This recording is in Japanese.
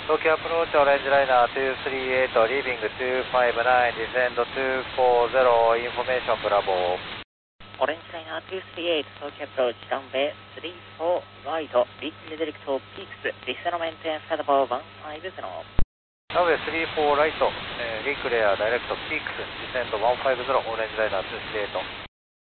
東京アプローチオレンジライナー238、リービング259、ディセンド240、インフォメーションブラボー。 オレンジライナー238、東京アプローチランウェイ34ライト、リーキングディレクトピークス、ディセノメンテンフェダボー150。 ランウェイ34ライト、リンクレアダイレクトピークス、ディセンド150、オレンジライナー238。